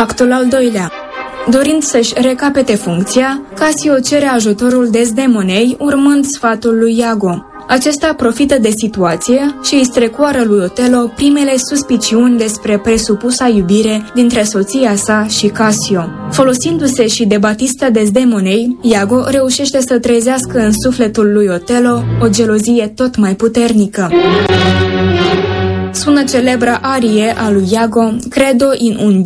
Actul al doilea. Dorind să-și recapete funcția, Cassio cere ajutorul Desdemonei, urmând sfatul lui Iago. Acesta profită de situație și îi strecoară lui Otello primele suspiciuni despre presupusa iubire dintre soția sa și Cassio. Folosindu-se și de Batista Desdemonei, Iago reușește să trezească în sufletul lui Otello o gelozie tot mai puternică. Sună celebra arie a lui Iago, Credo in un